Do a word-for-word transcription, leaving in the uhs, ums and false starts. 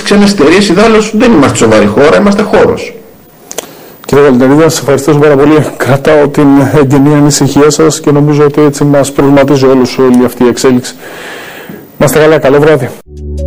ξένες εταιρείες, ιδάλλως δεν είμαστε σοβαρή χώρα, είμαστε χώρος. Κύριε Βαλεντερίδη, να σας ευχαριστήσω πάρα πολύ. Κρατάω την εγγενή ανησυχία σας και νομίζω ότι έτσι μας προβληματίζει όλους όλη αυτή η εξέλιξη. Να είστε καλά, καλό βράδυ.